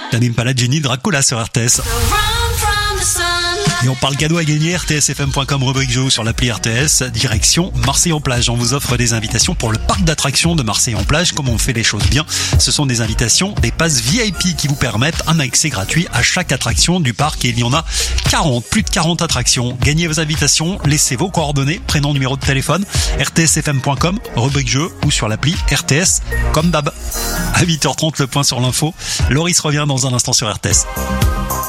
T'animes pas la Jenny Dracula sur RTS. Et on parle cadeau à gagner, rtsfm.com, rubrique jeu sur l'appli RTS, direction Marseille-en-Plage. On vous offre des invitations pour le parc d'attractions de Marseille-en-Plage. Comme on fait les choses bien, ce sont des invitations, des passes VIP qui vous permettent un accès gratuit à chaque attraction du parc. Et il y en a 40, plus de 40 attractions. Gagnez vos invitations, laissez vos coordonnées, prénom, numéro de téléphone, rtsfm.com, rubrique jeu ou sur l'appli RTS, comme d'hab. À 8h30, le point sur l'info. Loris revient dans un instant sur RTS.